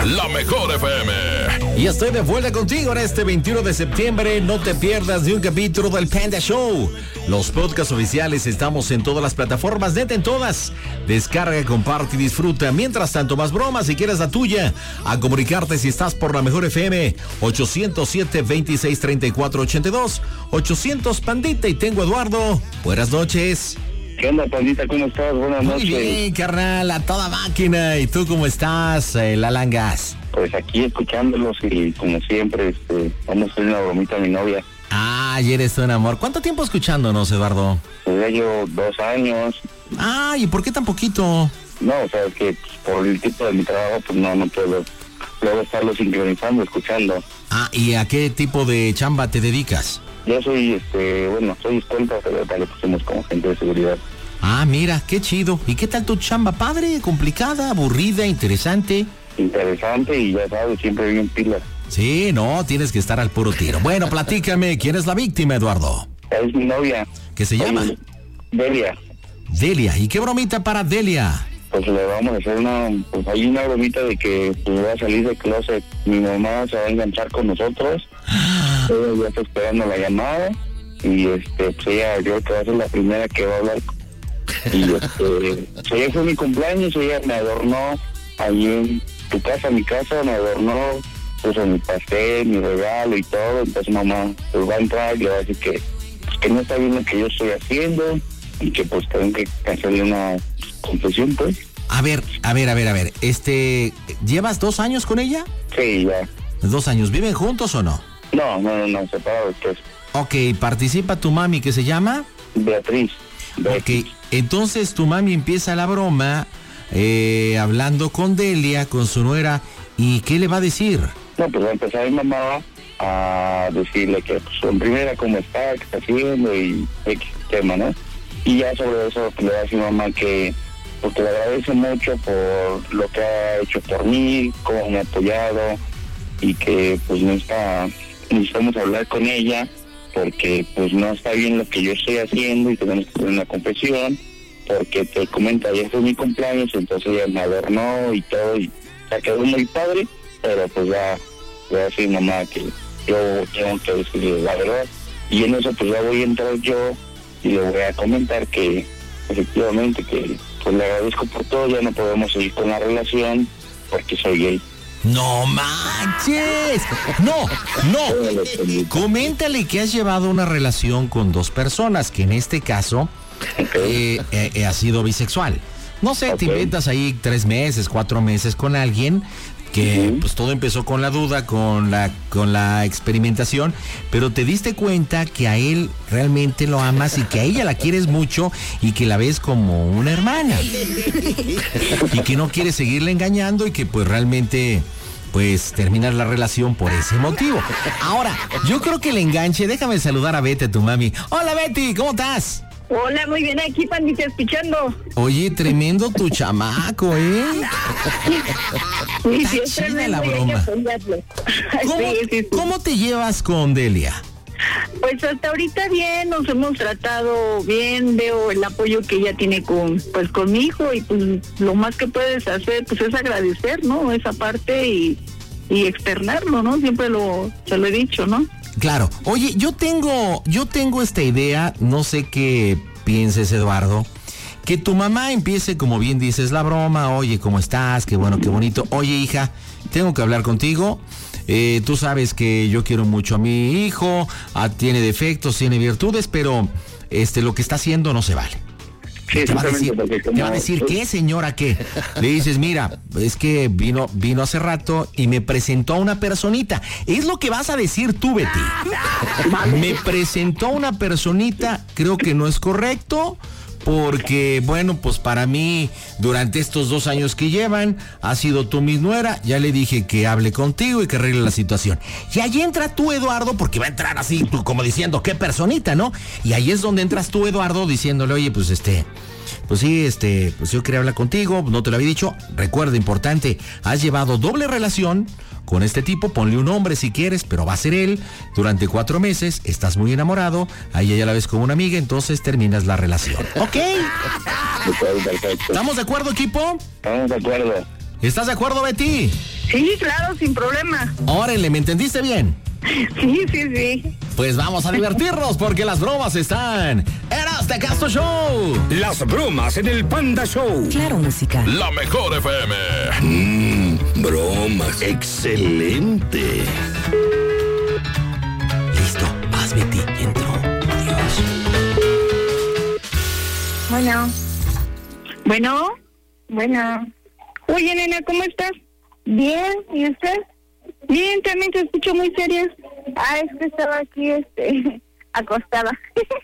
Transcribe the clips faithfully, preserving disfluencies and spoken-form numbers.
La Mejor F M. Y estoy de vuelta contigo en este veintiuno de septiembre. No te pierdas de un capítulo del Panda Show. Los podcasts oficiales estamos en todas las plataformas, neta en todas. Descarga, comparte y disfruta. Mientras tanto, más bromas si quieres la tuya. A comunicarte si estás por La Mejor F M. ochocientos siete, veintiséis, treinta y cuatro, ochenta y dos. ochocientos Pandita y tengo Eduardo. Buenas noches. ¿Qué onda, Pandita? ¿Cómo estás? Buenas noches. Muy bien, carnal, a toda máquina. ¿Y tú cómo estás, eh, Lalangas? Pues aquí escuchándolos y como siempre, este, vamos a hacer una bromita a mi novia. Ah, y eres un amor. ¿Cuánto tiempo escuchándonos, Eduardo? Pues ya llevo dos años. Ah, ¿y por qué tan poquito? No, o sea, es que pues, por el tipo de mi trabajo, pues no, no puedo luego estarlo sincronizando, escuchando. Ah, ¿y a qué tipo de chamba te dedicas? Yo soy, este, bueno, soy escolta, pero tal, pues somos como gente de seguridad. Ah, mira, qué chido. ¿Y qué tal tu chamba, padre? ¿Complicada, aburrida, interesante? Interesante y ya sabes, siempre bien pilas. Sí, no, tienes que estar al puro tiro. Bueno, platícame, ¿quién es la víctima, Eduardo? Es mi novia. ¿Qué se llama? Oye, Delia. Delia. ¿Y qué bromita para Delia? Pues le vamos a hacer una, pues hay una bromita de que pues va a salir de closet. Mi mamá se va a enganchar con nosotros. Ella ya está esperando la llamada. Y este, pues ella, yo creo que va a ser la primera que va a hablar. Y este, pues ella fue mi cumpleaños, ella me adornó ahí en tu casa, mi casa, me adornó, puso mi pastel, mi regalo y todo. Entonces mamá pues va a entrar y le va a decir que, pues, que no está bien lo que yo estoy haciendo y que pues tengo que hacerle una confesión, pues. A ver, a ver, a ver, a ver, este, ¿llevas dos años con ella? Sí, ya. ¿Dos años? ¿Viven juntos o no? No, no, no, no, separados, pues. Ok, ¿participa tu mami que se llama? Beatriz. Beatriz. Ok, entonces tu mami empieza la broma eh, hablando con Delia, con su nuera, ¿y qué le va a decir? No, pues va a empezar mi mamá a decirle que, pues, en primera, cómo está, qué está haciendo y X tema, ¿no? Y ya sobre eso pues, le va a decir a mi mamá que, porque le agradece mucho por lo que ha hecho por mí, cómo me ha apoyado y que, pues, no está, necesitamos hablar con ella porque, pues, no está bien lo que yo estoy haciendo y tenemos que hacer una confesión porque te comenta, ayer fue mi cumpleaños, entonces ella me adornó y todo y se quedó muy padre, pero pues ya voy a decir mamá que yo tengo que decirle la verdad y en eso pues ya voy a entrar yo y le voy a comentar que efectivamente que pues le agradezco por todo, ya no podemos seguir con la relación porque soy gay. ¡No manches! ¡No, no! Coméntale que has llevado una relación con dos personas, que en este caso eh, eh, ha sido bisexual. No sé, okay. Te inventas ahí tres meses, cuatro meses con alguien que uh-huh. pues todo empezó con la duda, con la con la experimentación, pero te diste cuenta que a él realmente lo amas y que a ella la quieres mucho y que la ves como una hermana y que no quieres seguirle engañando y que pues realmente pues terminar la relación por ese motivo. Ahora, yo creo que el enganche, déjame saludar a Betty, a tu mami. Hola Betty, ¿cómo estás? Hola, muy bien, aquí, Pandita, escuchando. Oye, tremendo tu chamaco, ¿eh? Sí, sí, está chida la broma. ¿Cómo, sí, sí, sí. ¿Cómo te llevas con Delia? Pues hasta ahorita bien, nos hemos tratado bien, veo el apoyo que ella tiene con, pues, con mi hijo y pues lo más que puedes hacer pues es agradecer, ¿no? Esa parte y, y externarlo, ¿no? Siempre lo, se lo he dicho, ¿no? Claro. Oye, yo tengo, yo tengo esta idea, no sé qué pienses, Eduardo, que tu mamá empiece, como bien dices, la broma. Oye, ¿cómo estás? Qué bueno, qué bonito. Oye, hija, tengo que hablar contigo. Eh, tú sabes que yo quiero mucho a mi hijo, a, tiene defectos, tiene virtudes, pero este lo que está haciendo no se vale. Sí, te va a decir, como... te va a decir ¿qué, señora, qué? Le dices, mira, es que vino, vino hace rato y me presentó a una personita. Es lo que vas a decir tú, Betty. Me presentó a una personita, creo que no es correcto. Porque, bueno, pues para mí, durante estos dos años que llevan, ha sido tú mi nuera. Ya le dije que hable contigo y que arregle la situación. Y ahí entra tú, Eduardo, porque va a entrar así, como diciendo, qué personita, ¿no? Y ahí es donde entras tú, Eduardo, diciéndole, oye, pues este... Pues sí, este, pues yo quería hablar contigo, no te lo había dicho. Recuerda, importante, has llevado doble relación con este tipo, ponle un nombre si quieres, pero va a ser él. Durante cuatro meses, estás muy enamorado, a ella ya la ves como una amiga, entonces terminas la relación. ¿Ok? Perfecto. ¿Estamos de acuerdo, equipo? Estamos de acuerdo. ¿Estás de acuerdo, Betty? Sí, claro, sin problema. Órale, ¿me entendiste bien? Sí, sí, sí. Pues vamos a divertirnos porque las bromas están en Hazte Caso Show. Las bromas en el Panda Show. Claro, música. La mejor F M. Mmm, bromas. Excelente. Listo, vas, Betty, entro. Adiós. Bueno. Bueno. Bueno. Oye, nena, ¿cómo estás? Bien, ¿y usted? Bien, también te escucho muy seria. Ah, es que estaba aquí, este, acostada.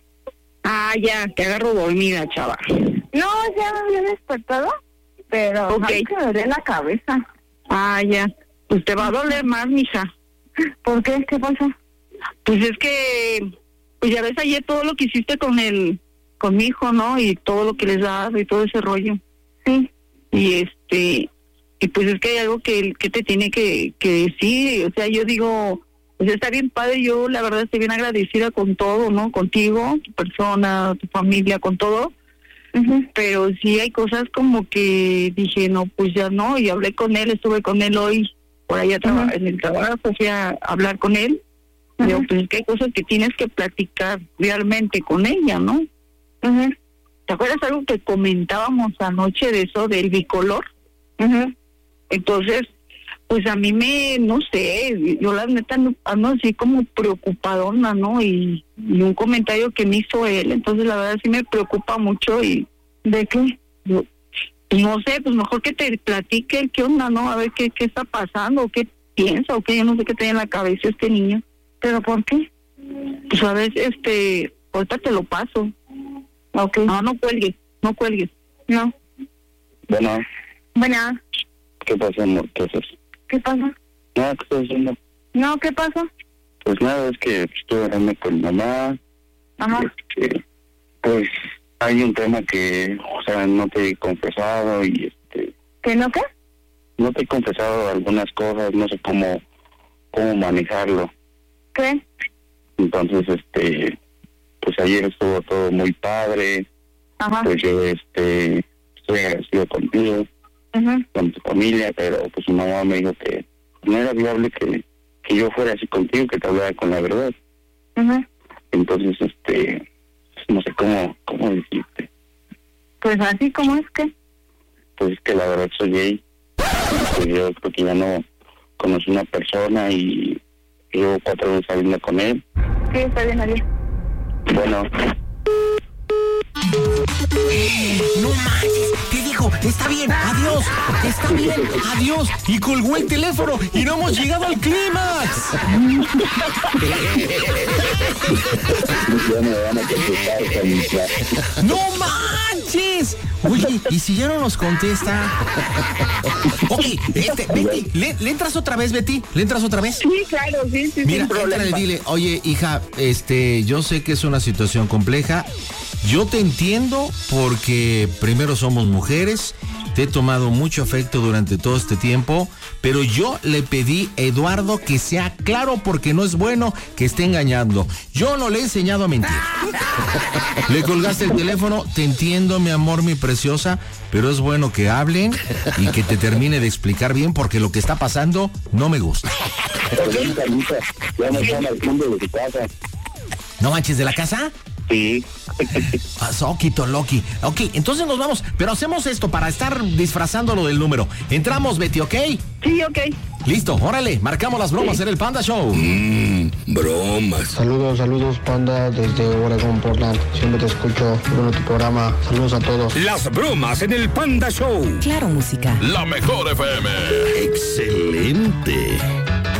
Ah, ya, te agarro dormida, chava. No, ya me había despertado, pero okay. No, que me duele la cabeza. Ah, ya, pues te va a doler más, mija. ¿Por qué? ¿Qué pasa? Pues es que, pues ya ves ayer todo lo que hiciste con el, con mi hijo, ¿no? Y todo lo que les das y todo ese rollo. Sí. Y este... Y pues es que hay algo que, que te tiene que, que decir, o sea, yo digo, pues está bien padre, yo la verdad estoy bien agradecida con todo, ¿no? Contigo, tu persona, tu familia, con todo, uh-huh. Pero sí hay cosas como que dije, no, pues ya no, y hablé con él, estuve con él hoy, por allá traba- uh-huh. en el trabajo, fui a hablar con él, uh-huh. Digo, pues es que hay cosas que tienes que platicar realmente con ella, ¿no? Uh-huh. ¿Te acuerdas algo que comentábamos anoche de eso, del bicolor? Uh-huh. Entonces, pues a mí me, no sé, yo la neta ando así como preocupadona, ¿no? Y, y un comentario que me hizo él, entonces la verdad sí me preocupa mucho. ¿Y de qué? Yo, pues no sé, pues mejor que te platique qué onda, ¿no? A ver qué, qué está pasando, qué piensa, o qué, yo no sé qué tiene en la cabeza este niño. ¿Pero por qué? Pues a ver, este, ahorita te lo paso. Ok. No, no cuelgues, no cuelgues. No. Bueno. Bueno. ¿Qué pasa, amor? ¿Qué haces? ¿Qué pasa? Nada, ¿qué estás haciendo? No, ¿qué pasa? Pues nada, es que estoy hablando con mamá. Ajá. Este, pues hay un tema que, o sea, no te he confesado y este... ¿Qué no qué? No te he confesado algunas cosas, no sé cómo, cómo manejarlo. ¿Qué? Entonces, este, pues ayer estuvo todo muy padre. Ajá. Pues yo, este, estoy agradecido contigo. Uh-huh. Con tu familia, pero pues su mamá me dijo que no era viable que, que yo fuera así contigo, que te hablara con la verdad. Uh-huh. Entonces, este, no sé cómo, cómo decirte. Pues así como es que. Pues es que la verdad soy gay. Pues yo creo que ya no conocí una persona y llevo cuatro veces saliendo con él. Sí, está bien, adiós. Bueno. No manches, te dijo, está bien, adiós, está bien, adiós. Y colgó el teléfono y no hemos llegado al clímax. ¡No manches! Oye, ¿y si ya no nos contesta? Ok, este, Betty, ¿le, ¿le entras otra vez, Betty? ¿Le entras otra vez? Sí, claro, sí, sí. Mira, entrale, dile, oye, hija, este, yo sé que es una situación compleja. Yo te entiendo porque primero somos mujeres, te he tomado mucho afecto durante todo este tiempo, pero yo le pedí a Eduardo que sea claro porque no es bueno que esté engañando. Yo no le he enseñado a mentir. Le colgaste el teléfono, te entiendo, mi amor, mi preciosa, pero es bueno que hablen y que te termine de explicar bien porque lo que está pasando no me gusta. ¿No manches de la casa? Sí. Soquito, Loki. Ok, entonces nos vamos, pero hacemos esto para estar disfrazándolo del número. Entramos, Betty, ¿ok? Sí, ok. Listo, órale, marcamos las bromas sí. En el Panda Show. Mmm, bromas. Saludos, saludos, Panda, desde Oregon, Portland. Siempre te escucho, bueno, tu programa. Saludos a todos. Las bromas en el Panda Show. Claro, música. La mejor F M. Excelente.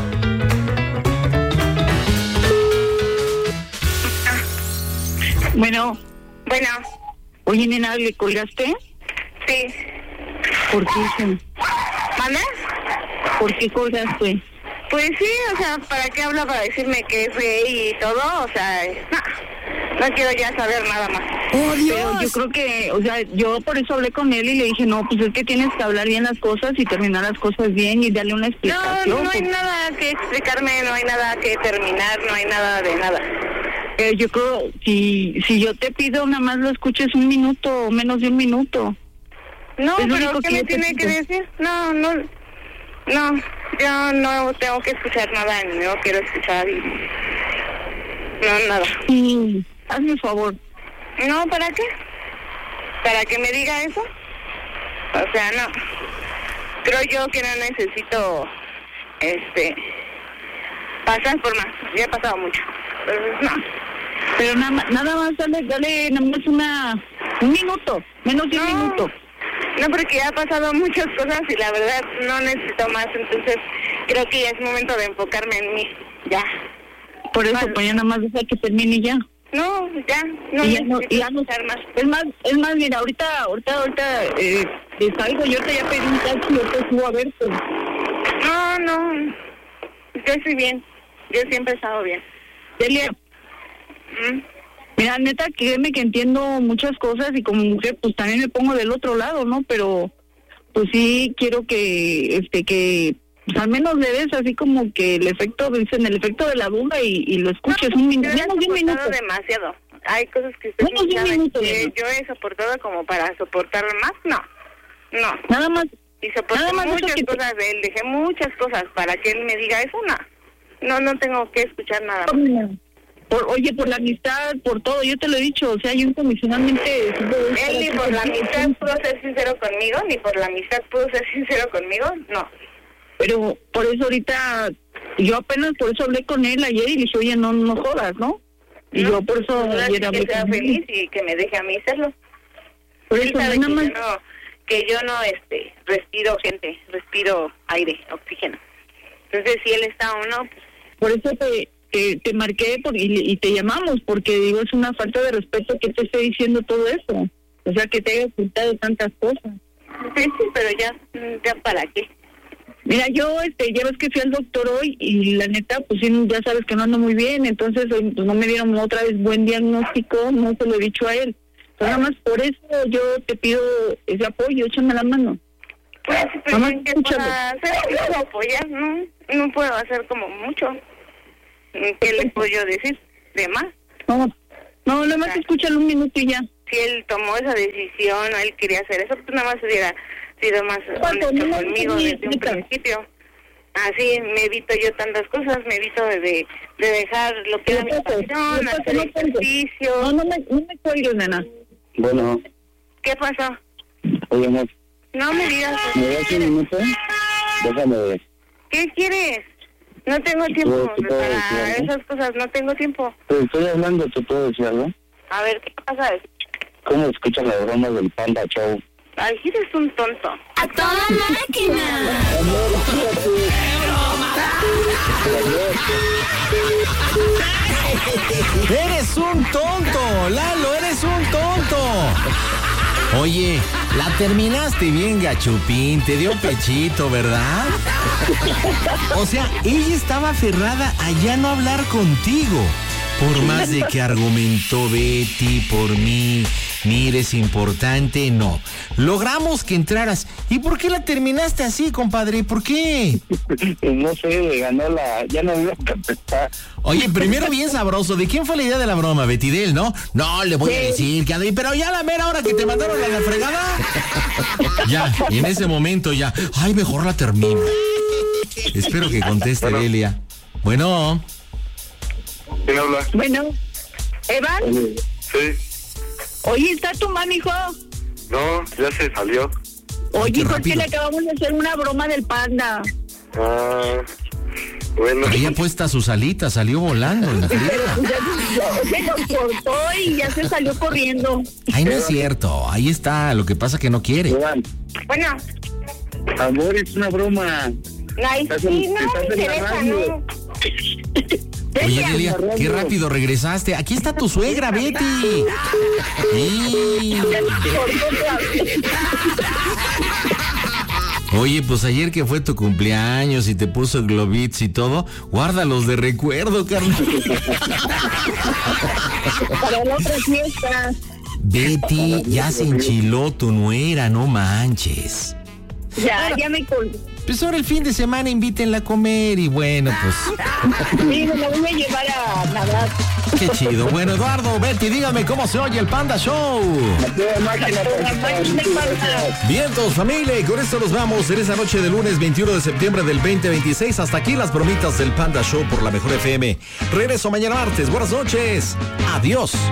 Bueno, bueno. Oye, nena, ¿le colgaste? Sí. ¿Por qué? ¿Manda? ¿Por qué colgaste? Pues sí, o sea, ¿para qué habla? Para decirme que es gay y todo, o sea, no, no quiero ya saber nada más. ¡Oh, Dios! Pero yo creo que, o sea, yo por eso hablé con él y le dije, no, pues es que tienes que hablar bien las cosas y terminar las cosas bien y darle una explicación. No, no hay nada que explicarme, no hay nada que terminar, no hay nada de nada. Eh, yo creo, si si yo te pido, nada más lo escuches un minuto o menos de un minuto. No, Es lo pero único ¿qué que me yo te tiene que pido. decir? No, no, no, yo no tengo que escuchar nada, ni no quiero escuchar y... No, nada. Sí, hazme un favor. No, ¿para qué? ¿Para que me diga eso? O sea, no. Creo yo que no necesito, este, pasar por más. Ya he pasado mucho. Entonces, no. Pero nada más, nada más, dale, dale, nada más una, un minuto, menos de un No. minuto. No, porque ya ha pasado muchas cosas y la verdad no necesito más. Entonces, creo que ya es momento de enfocarme en mí. Ya. Por eso, Vale. pues ya nada más deja que termine y ya. No, ya, no y ya no, necesito y ya no, escuchar más. es más, es más, mira, ahorita, ahorita, ahorita, eh, te salgo, yo te ya pedí un taxi, yo te subo a verte. No, no, yo estoy bien. Yo siempre he estado bien. Delia, ¿Mm? mira, neta, créeme que entiendo muchas cosas y como mujer, pues también me pongo del otro lado, ¿no? Pero, pues sí quiero que, este, que, pues al menos le des así como que el efecto, dicen, el efecto de la duda y, y lo escuches un minuto, Yo he menos de un minuto. soportado demasiado. Hay cosas que usted Menos de un no sabe minuto, que Diana. yo he soportado como para soportar más. No, no. Nada más, Y soporté Nada más eso muchas que te- cosas de él. Dejé muchas cosas para que él me diga eso. No, no, no tengo que escuchar nada más. por, oye, por la amistad, por todo, yo te lo he dicho, o sea, yo incondicionalmente... Él ni por la amistad pudo ser sincero conmigo, ni por la amistad pudo ser sincero conmigo. No. Pero por eso ahorita, yo apenas por eso hablé con él ayer y le dije, oye, no, no jodas, ¿no? Y No, yo por eso ahora sí ayer hablé que sea con él. feliz y que me deje a mí serlo. Por Él eso, sabe nada que más, yo no, que yo no este, respiro gente, respiro aire, oxígeno. Entonces, si él está o no, pues, por eso te, te, te marqué por, y, y te llamamos, porque digo, es una falta de respeto que te esté diciendo todo eso. O sea, que te haya ocultado tantas cosas. sí, sí, pero ya, ya para qué. Mira, yo, este, ya ves que fui al doctor hoy y la neta, pues sí, ya sabes que no ando muy bien, entonces hoy, pues no me dieron otra vez buen diagnóstico, no se lo he dicho a él. Entonces, nada más por eso yo te pido ese apoyo, échame la mano. Pues, pero Mamá, ¿en qué escúchame. puedo hacer? ¿Qué puedo apoyar? No, no puedo hacer como mucho. ¿Qué le puedo yo decir? ¿De más? No, no, nada más escúchalo un minuto y ya. Si él tomó esa decisión o él quería hacer eso, pues nada más hubiera sido más ¿Cuánto? honesto No, no, conmigo no, desde un neta. principio. Así me evito yo tantas cosas, me evito de, de, de dejar lo que era mi No, no, pasión, no, hacer no, no, ejercicio. No, no me, no me cuelgues, nena. Bueno, ¿Qué pasó? oye, amor, No me digas. ¿me das un minuto? Déjame ver. ¿Qué quieres? No tengo tiempo ¿Qué puedo para decir, algo? esas cosas, no tengo tiempo. Te estoy hablando, ¿te puedo decir algo? A ver, ¿qué pasa? ¿Cómo escuchas las bromas del Panda Show? Ay, eres un tonto. ¡A toda máquina! Eres un tonto, Lalo, eres un tonto. Oye, la terminaste bien, Gachupín, te dio pechito, ¿verdad? O sea, ella estaba aferrada a ya no hablar contigo. Por más de que argumentó Betty por mí, mire, es importante, no. Logramos que entraras. ¿Y por qué la terminaste así, compadre? ¿Por qué? No sé, ganó la... Ya no iba a contestar. Oye, primero bien sabroso. ¿De quién fue la idea de la broma? ¿Betty de él, no? No, le voy a decir que... Pero ya la mera hora que te mandaron a la fregada. Ya, y en ese momento ya. Ay, mejor la termino. Espero que conteste, Bueno. Delia. Bueno, ¿Quién habla? Bueno, Evan, Oye, Sí, oye, ¿está tu mami, hijo? no, ya se salió. Oye, qué hijo, es que rápido. le acabamos de hacer una broma del panda. Ah, bueno. ella puesta sus alitas, salió volando en Pero friega. pues ya se, se nos cortó y ya se salió corriendo. Ay, no es cierto. Ahí está. Lo que pasa que no quiere. Iván, Bueno, amor, es una broma. ay, Estás sí, en- no estás me en la interesa, radio. no. Oye, Delia, qué rápido regresaste. Aquí está tu suegra, Betty. Sí. Oye, pues ayer que fue tu cumpleaños y te puso globits y todo, guárdalos de recuerdo, carnal. Para la otra fiesta. Betty, ya se enchiló tu nuera, no manches. Ya, ya me colgó. pues ahora el fin de semana invítenla a comer y bueno, pues... Sí, me la voy a llevar a nadar. Qué chido. Bueno, Eduardo, Betty, dígame cómo se oye el Panda Show. Vientos, familia, y con esto nos vamos en esa noche de lunes veintiuno de septiembre del veinte veintiséis. Hasta aquí las bromitas del Panda Show por la Mejor F M. Regreso mañana martes. Buenas noches. Adiós.